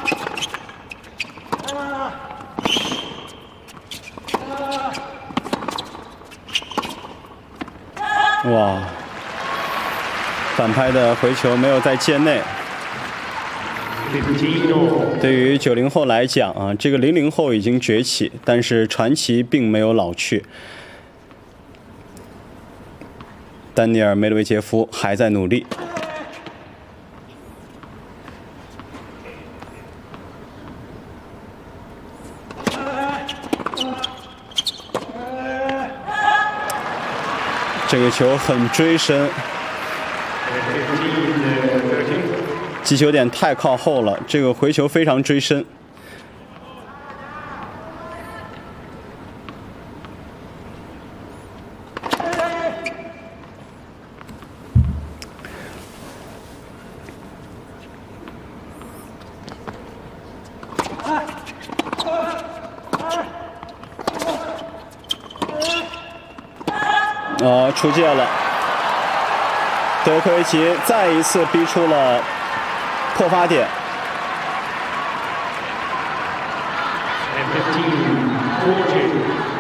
哇，反拍的回球没有在界内。对于90后来讲啊，这个00后已经崛起，但是传奇并没有老去。丹尼尔·梅德韦杰夫还在努力。这个球很追身，击球点太靠后了，这个回球非常追身。出界了，德科维奇再一次逼出了破发点。 15-40